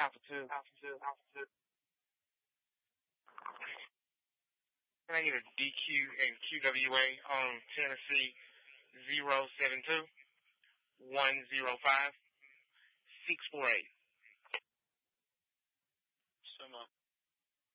Alpha 2. Can I get a DQ and QWA on Tennessee 072 105 648?